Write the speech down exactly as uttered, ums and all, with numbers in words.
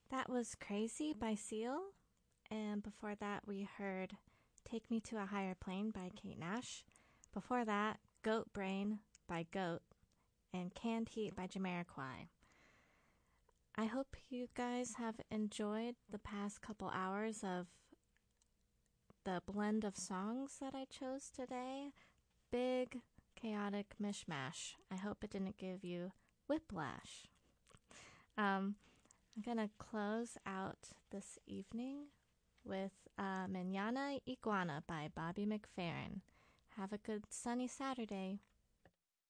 That was Crazy by Seal. And before that, we heard Take Me to a Higher Plane by Kate Nash. Before that, Goat Brain by Goat. And Canned Heat by Jamiroquai. I hope you guys have enjoyed the past couple hours of the blend of songs that I chose today. Big, chaotic mishmash. I hope it didn't give you whiplash. Um, I'm going to close out this evening with uh, Manana Iguana by Bobby McFerrin. Have a good sunny Saturday.